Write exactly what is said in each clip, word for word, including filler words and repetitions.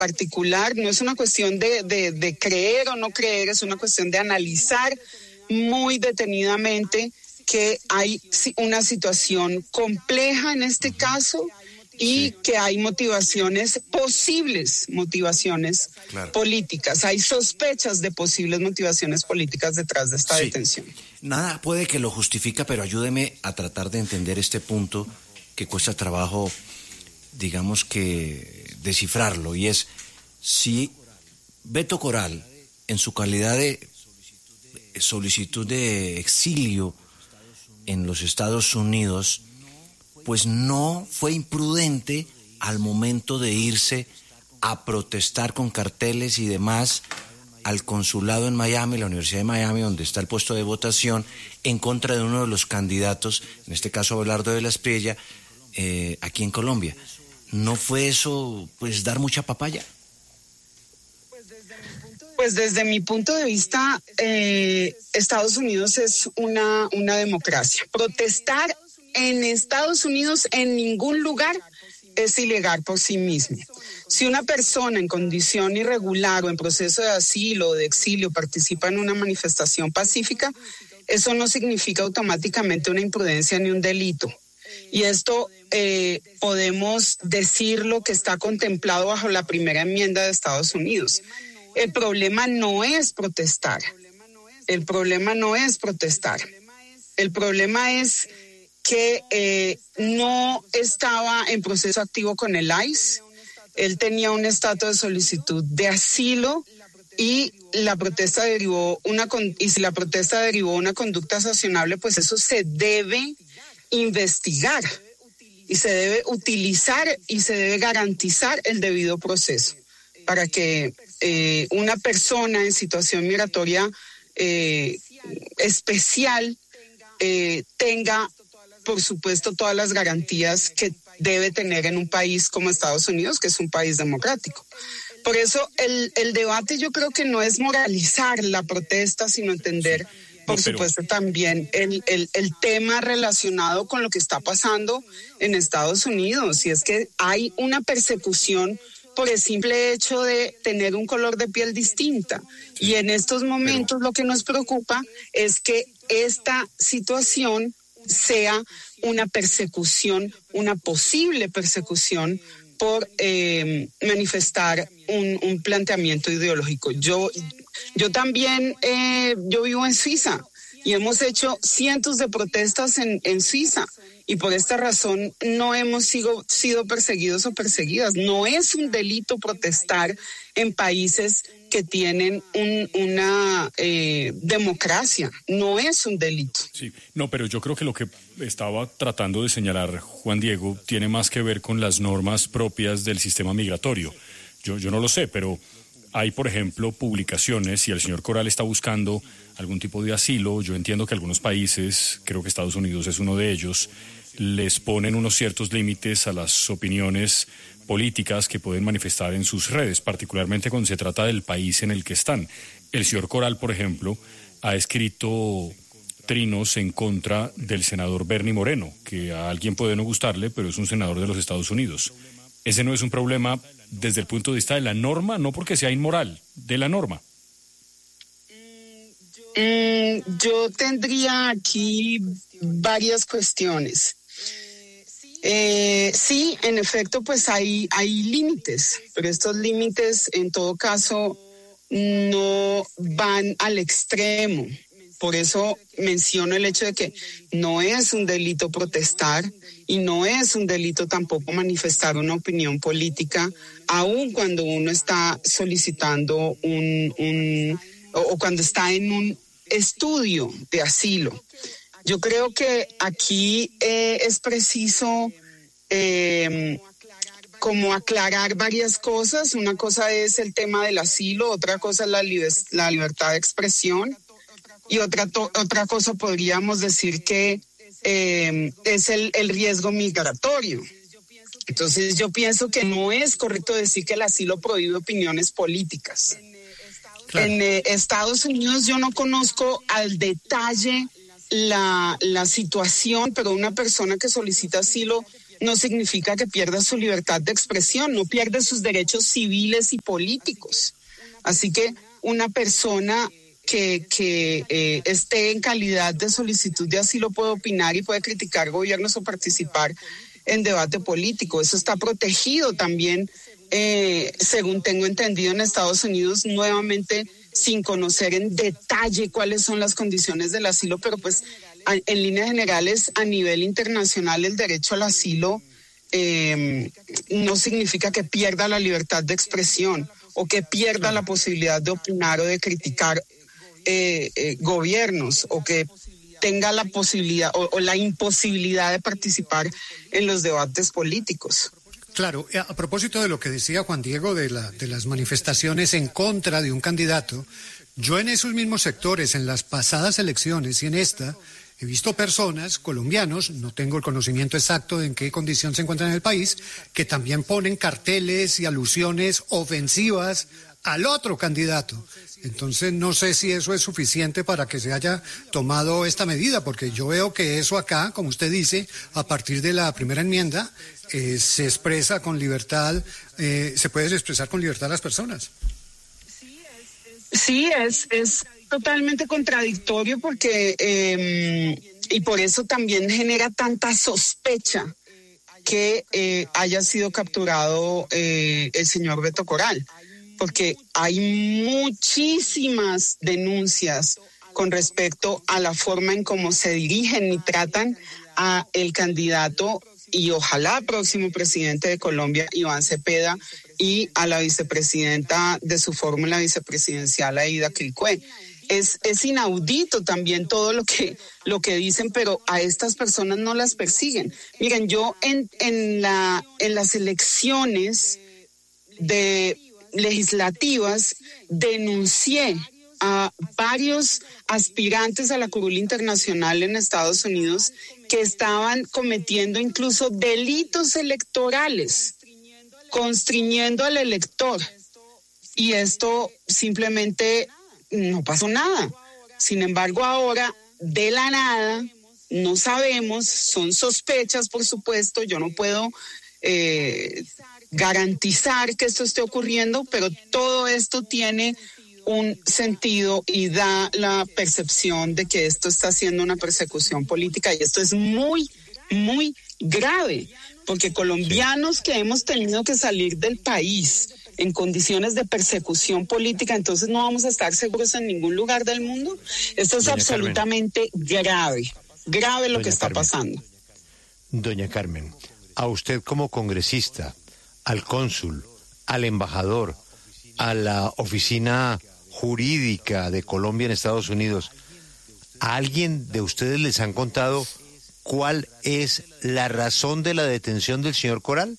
particular, no es una cuestión de, de, de creer o no creer, es una cuestión de analizar muy detenidamente que hay una situación compleja en este caso y sí. que hay motivaciones, posibles motivaciones claro. políticas. Hay sospechas de posibles motivaciones políticas detrás de esta sí. detención. Nada puede que lo justifica, pero ayúdeme a tratar de entender este punto que cuesta trabajo, digamos que descifrarlo, y es si Beto Coral, en su calidad de solicitud de exilio en los Estados Unidos, pues no fue imprudente al momento de irse a protestar con carteles y demás al consulado en Miami, la Universidad de Miami, donde está el puesto de votación, en contra de uno de los candidatos, en este caso Abelardo de la Espriella, eh, aquí en Colombia. ¿No fue eso, pues, dar mucha papaya? Pues desde mi punto de vista, eh, Estados Unidos es una, una democracia. Protestar en Estados Unidos en ningún lugar es ilegal por sí mismo. Si una persona en condición irregular o en proceso de asilo o de exilio participa en una manifestación pacífica, eso no significa automáticamente una imprudencia ni un delito. Y esto eh, podemos decirlo que está contemplado bajo la primera enmienda de Estados Unidos. El problema no es protestar. El problema no es protestar. El problema es que eh, no estaba en proceso activo con el I C E. Él tenía un estatus de solicitud de asilo y la protesta derivó una con- y si la protesta derivó una conducta sancionable, pues eso se debe investigar y se debe utilizar y se debe garantizar el debido proceso para que eh, una persona en situación migratoria eh, especial eh, tenga, por supuesto, todas las garantías que debe tener en un país como Estados Unidos, que es un país democrático. Por eso el, el debate yo creo que no es moralizar la protesta, sino entender, por no, pero... supuesto, también el, el, el tema relacionado con lo que está pasando en Estados Unidos. Y es que hay una persecución por el simple hecho de tener un color de piel distinta. Y en estos momentos pero... lo que nos preocupa es que esta situación sea una persecución, una posible persecución por eh, manifestar un, un planteamiento ideológico. Yo, yo también, eh, yo vivo en Suiza y hemos hecho cientos de protestas en, en Suiza y por esta razón no hemos sido, sido perseguidos o perseguidas. No es un delito protestar en países que tienen un, una eh, democracia, no es un delito. Sí, no, pero yo creo que lo que estaba tratando de señalar Juan Diego tiene más que ver con las normas propias del sistema migratorio. Yo, yo no lo sé, pero hay, por ejemplo, publicaciones, si el señor Coral está buscando algún tipo de asilo, yo entiendo que algunos países, creo que Estados Unidos es uno de ellos, les ponen unos ciertos límites a las opiniones políticas que pueden manifestar en sus redes, particularmente cuando se trata del país en el que están. El señor Coral, por ejemplo, ha escrito trinos en contra del senador Bernie Moreno, que a alguien puede no gustarle, pero es un senador de los Estados Unidos. Ese no es un problema desde el punto de vista de la norma, no porque sea inmoral, de la norma. Mm, yo tendría aquí varias cuestiones. Eh, sí, en efecto, pues hay, hay límites, pero estos límites en todo caso no van al extremo. Por eso menciono el hecho de que no es un delito protestar y no es un delito tampoco manifestar una opinión política, aun cuando uno está solicitando un, un o, o cuando está en un estudio de asilo. Yo creo que aquí eh, es preciso eh, como aclarar varias cosas. Una cosa es el tema del asilo, otra cosa es la, li- la libertad de expresión y otra, to- otra cosa podríamos decir que eh, es el, el riesgo migratorio. Entonces yo pienso que no es correcto decir que el asilo prohíbe opiniones políticas. Claro. En eh, Estados Unidos yo no conozco al detalle La, la situación, pero una persona que solicita asilo no significa que pierda su libertad de expresión, no pierde sus derechos civiles y políticos. Así que una persona que, que eh, esté en calidad de solicitud de asilo puede opinar y puede criticar gobiernos o participar en debate político. Eso está protegido también, eh, según tengo entendido, en Estados Unidos, nuevamente sin conocer en detalle cuáles son las condiciones del asilo, pero pues a, en líneas generales a nivel internacional el derecho al asilo eh, no significa que pierda la libertad de expresión o que pierda la posibilidad de opinar o de criticar eh, eh, gobiernos, o que tenga la posibilidad o, o la imposibilidad de participar en los debates políticos. Claro, a propósito de lo que decía Juan Diego de, la, de las manifestaciones en contra de un candidato, yo en esos mismos sectores, en las pasadas elecciones y en esta, he visto personas, colombianos, no tengo el conocimiento exacto de en qué condición se encuentran en el país, que también ponen carteles y alusiones ofensivas al otro candidato. Entonces no sé si eso es suficiente para que se haya tomado esta medida, porque yo veo que eso acá, como usted dice, a partir de la primera enmienda, eh, se expresa con libertad, eh, se puede expresar con libertad a las personas. Sí, es, es totalmente contradictorio porque, eh, y por eso también genera tanta sospecha que eh, haya sido capturado eh, el señor Beto Coral, porque hay muchísimas denuncias con respecto a la forma en cómo se dirigen y tratan a el candidato y ojalá próximo presidente de Colombia, Iván Cepeda, y a la vicepresidenta de su fórmula vicepresidencial, Aida Quilcué. Es, es inaudito también todo lo que, lo que dicen, pero a estas personas no las persiguen. Miren, yo en, en, la, en las elecciones de legislativas denuncié a varios aspirantes a la curul internacional en Estados Unidos que estaban cometiendo incluso delitos electorales, constriñendo al elector. Y esto simplemente no pasó nada. Sin embargo, ahora, de la nada, no sabemos, son sospechas, por supuesto, yo no puedo eh, garantizar que esto esté ocurriendo, pero todo esto tiene un sentido y da la percepción de que esto está siendo una persecución política, y esto es muy, muy grave, porque colombianos que hemos tenido que salir del país en condiciones de persecución política, entonces no vamos a estar seguros en ningún lugar del mundo. Esto es Doña absolutamente Carmen. grave, grave lo Doña que está Carmen. pasando. Doña Carmen, a usted como congresista, al cónsul, al embajador, a la oficina jurídica de Colombia en Estados Unidos, ¿a alguien de ustedes les han contado cuál es la razón de la detención del señor Coral?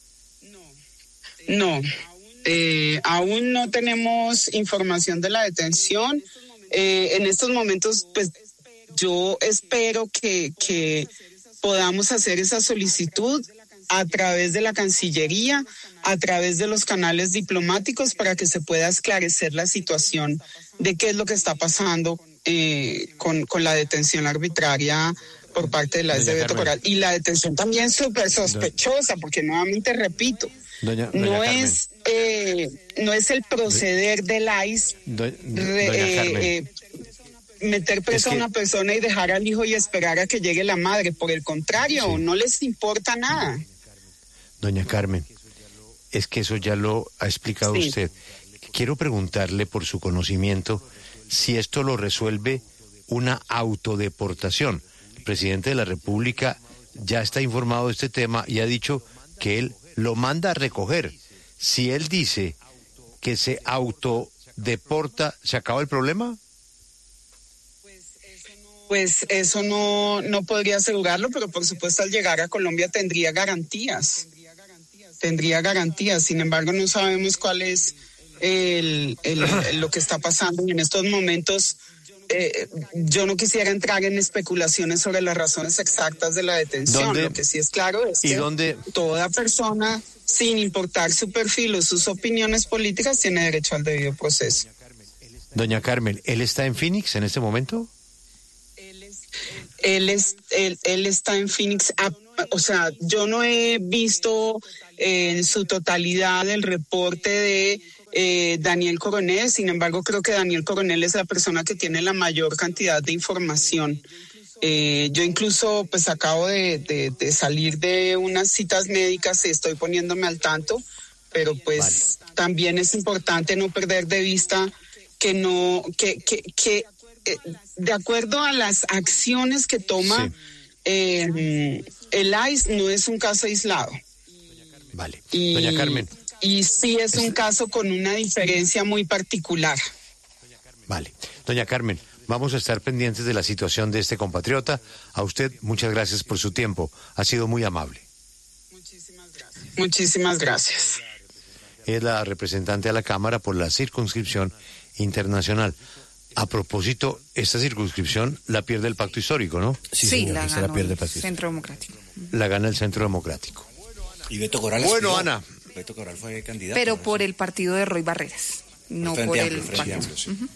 No, eh, aún no tenemos información de la detención. Eh, en estos momentos, pues yo espero que, que podamos hacer esa solicitud a través de la Cancillería, a través de los canales diplomáticos, para que se pueda esclarecer la situación de qué es lo que está pasando eh, con, con la detención arbitraria por parte de la S de Beto Coral. Y la detención también súper sospechosa, Doña... porque nuevamente repito, Doña, Doña no Carmen. es eh, no es el proceder del I C E Do... re, eh, eh, meter preso es que... a una persona y dejar al hijo y esperar a que llegue la madre. Por el contrario, sí. no les importa nada. Doña Carmen, es que eso ya lo ha explicado sí. usted. Quiero preguntarle por su conocimiento si esto lo resuelve una autodeportación. El presidente de la República ya está informado de este tema y ha dicho que él lo manda a recoger. Si él dice que se autodeporta, ¿se acaba el problema? Pues eso no, no podría asegurarlo, pero por supuesto al llegar a Colombia tendría garantías. Tendría garantías, sin embargo no sabemos cuál es el, el, el, lo que está pasando y en estos momentos. Eh, yo no quisiera entrar en especulaciones sobre las razones exactas de la detención. ¿Dónde? Lo que sí es claro es que dónde? toda persona, sin importar su perfil o sus opiniones políticas, tiene derecho al debido proceso. Doña Carmen, ¿él está en Phoenix en este momento? Él, es, él, él está en Phoenix a o sea, yo no he visto en su totalidad el reporte de eh, Daniel Coronel, sin embargo creo que Daniel Coronel es la persona que tiene la mayor cantidad de información. Eh, yo incluso pues acabo de, de, de salir de unas citas médicas y estoy poniéndome al tanto, pero pues vale. También es importante no perder de vista que no, que, que, que eh, de acuerdo a las acciones que toma sí. eh, el I C E no es un caso aislado. Vale. Y, Doña Carmen. Y sí es un caso con una diferencia muy particular. Vale. Doña Carmen, vamos a estar pendientes de la situación de este compatriota. A usted, muchas gracias por su tiempo. Ha sido muy amable. Muchísimas gracias. Muchísimas gracias. Es la representante a la Cámara por la circunscripción internacional. A propósito, esta circunscripción la pierde el Pacto Histórico, ¿no? Sí, sí, señor, la, la pierde el Pacto Centro Democrático. La gana el Centro Democrático. Y Beto Corral Bueno, aspiró. Ana. Beto Corral fue candidato. Pero por el partido de Roy Barreras, no por el pacto. Sí. Uh-huh.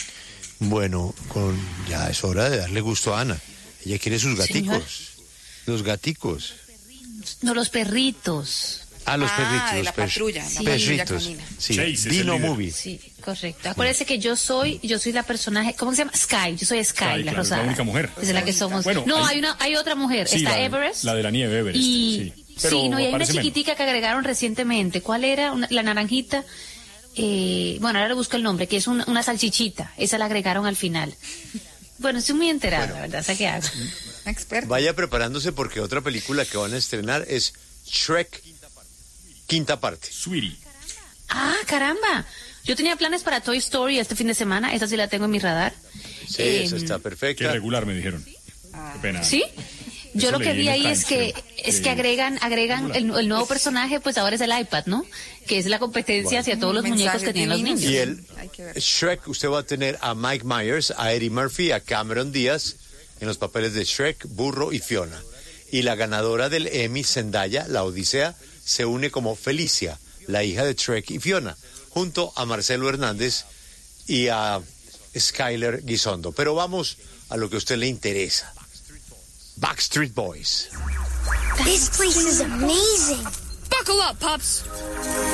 Bueno, con, ya es hora de darle gusto a Ana. Ella quiere sus gaticos. Señor. Los gaticos. No, los perritos. Ah, los ah, perritos. de los la per... patrulla. Sí. La Perritos. patrulla Sí, Chase Dino es el Movie. Sí, correcto. Acuérdese que yo soy, yo soy la personaje, ¿cómo se llama? Sky, yo soy Sky, Sky, la claro, rosada. es la única mujer. Es la que somos. Bueno, no, hay- hay una, hay otra mujer. Sí, Está la, Everest. La de la nieve, Everest. Y sí. Pero sí, no, y hay una aparece menos. chiquitica que agregaron recientemente. ¿Cuál era? Una- la naranjita. Eh, bueno, ahora le busco el nombre, que es un- una salchichita. Esa la agregaron al final. Bueno, estoy muy enterada, bueno. La verdad, ¿sabes qué hago? Experta. Vaya preparándose porque otra película que van a estrenar es Shrek, quinta parte. Sweetie. Ah, caramba. Yo tenía planes para Toy Story este fin de semana. Esa sí la tengo en mi radar. Sí, Eh, esa está Que perfecta. regular, me dijeron. Qué pena. ¿Sí? Yo Eso lo que leí vi en el ahí Times, es que creo. es Sí. que agregan agregan el, el nuevo personaje, pues ahora es el iPad, ¿no? Que es la competencia Bueno. hacia todos los Mensajes muñecos que tienen los divinos. niños. Y el Hay que ver. Shrek, usted va a tener a Mike Myers, a Eddie Murphy, a Cameron Díaz en los papeles de Shrek, Burro y Fiona. Y la ganadora del Emmy, Zendaya, la Odisea, se une como Felicia, la hija de Shrek y Fiona, junto a Marcelo Hernández y a Skyler Guisondo. Pero vamos a lo que a usted le interesa. Backstreet Boys. This place is amazing. Buckle up, pups.